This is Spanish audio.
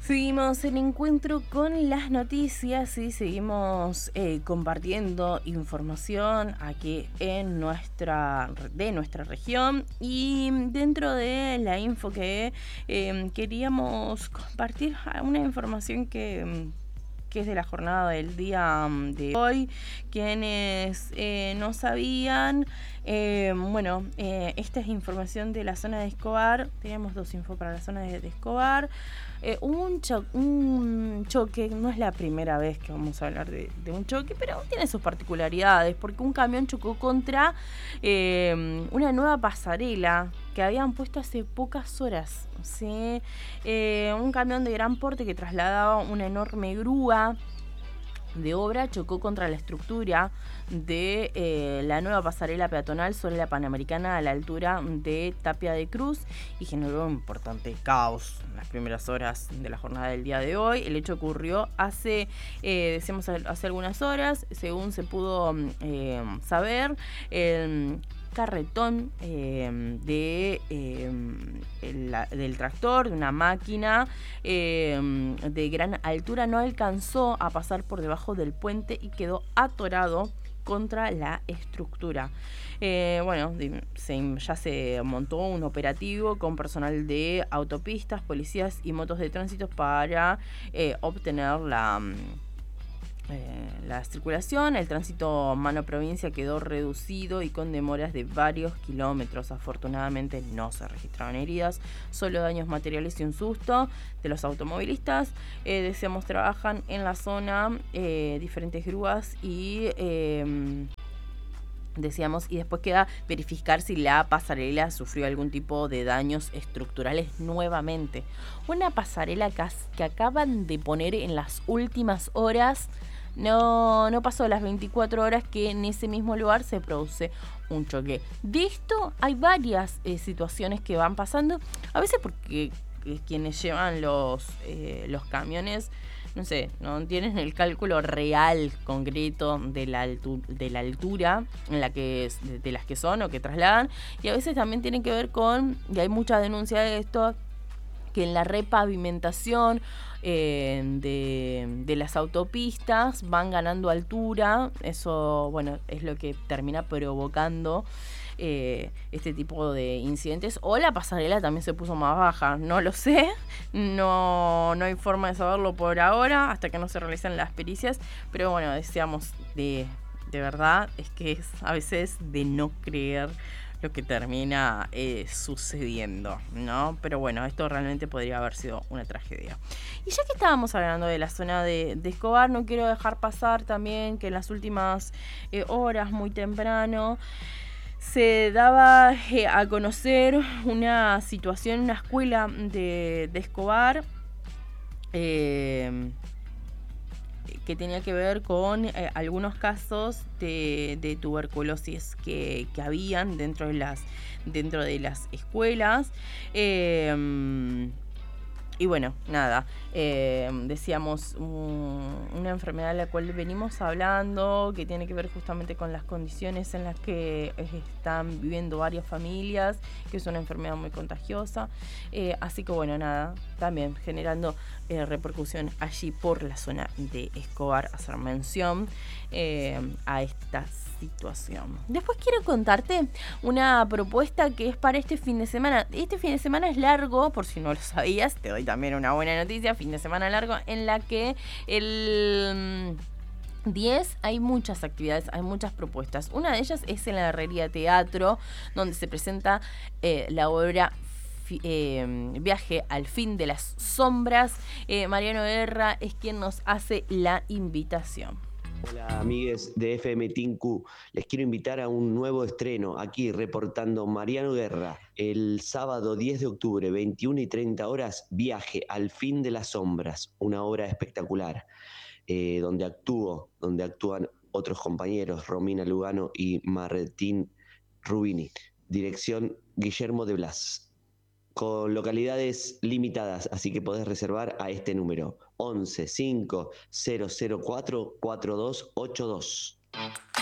Seguimos el encuentro con las noticias y seguimos compartiendo información aquí en de nuestra región, y dentro de la info que queríamos compartir una información que es de la jornada del día de hoy. Quienes no sabían, esta es información de la zona de Escobar. Teníamos dos infos para la zona de Escobar. Hubo un choque, no es la primera vez que vamos a hablar de un choque, pero tiene sus particularidades, porque un camión chocó contra una nueva pasarela que habían puesto hace pocas horas, ¿sí? Un camión de gran porte que trasladaba una enorme grúa de obra chocó contra la estructura de la nueva pasarela peatonal sobre la Panamericana a la altura de Tapia de Cruz y generó un importante caos en las primeras horas de la jornada del día de hoy. El hecho ocurrió hace algunas horas, según se pudo saber. El carretón del tractor, de una máquina de gran altura, no alcanzó a pasar por debajo del puente y quedó atorado contra la estructura. Ya se montó un operativo con personal de autopistas, policías y motos de tránsito para obtener la circulación. El tránsito mano provincia quedó reducido y con demoras de varios kilómetros. Afortunadamente no se registraron heridas, solo daños materiales y un susto de los automovilistas. Decíamos, trabajan en la zona diferentes grúas y después queda verificar si la pasarela sufrió algún tipo de daños estructurales nuevamente. Una pasarela que acaban de poner en las últimas horas. No pasó las 24 horas que en ese mismo lugar se produce un choque. De esto hay varias situaciones que van pasando. A veces porque quienes llevan los camiones, no tienen el cálculo real, concreto de la altura en la que de las que son o que trasladan. Y a veces también tiene que ver con, y hay mucha denuncia de esto, que en la repavimentación de las autopistas van ganando altura. Eso, es lo que termina provocando este tipo de incidentes. O la pasarela también se puso más baja, no lo sé, no hay forma de saberlo por ahora hasta que no se realicen las pericias, pero decíamos, de verdad es que es a veces de no creer lo que termina sucediendo, ¿no? Pero esto realmente podría haber sido una tragedia. Y ya que estábamos hablando de la zona de Escobar, no quiero dejar pasar también que en las últimas horas, muy temprano, se daba a conocer una situación en una escuela de Escobar que tenía que ver con algunos casos de tuberculosis que habían dentro de las escuelas. Decíamos una enfermedad de la cual venimos hablando, que tiene que ver justamente con las condiciones en las que están viviendo varias familias, que es una enfermedad muy contagiosa. Así que también generando repercusión allí por la zona de Escobar, hacer mención a esta situación. Después quiero contarte una propuesta que es para este fin de semana. Este fin de semana es largo, por si no lo sabías, te doy también una buena noticia. Fin de semana largo en la que el 10 hay muchas actividades, hay muchas propuestas. Una de ellas es en la Herrería Teatro, donde se presenta la obra Viaje al fin de las sombras. Mariano Guerra es quien nos hace la invitación. Hola amigues de FM Tinku, les quiero invitar a un nuevo estreno aquí reportando Mariano Guerra. El sábado 10 de octubre, 21 y 30 horas, Viaje al fin de las sombras, una obra espectacular donde actúan otros compañeros, Romina Lugano y Martín Rubini. Dirección Guillermo de Blas. Con localidades limitadas, así que podés reservar a este número 11 5 004 4282.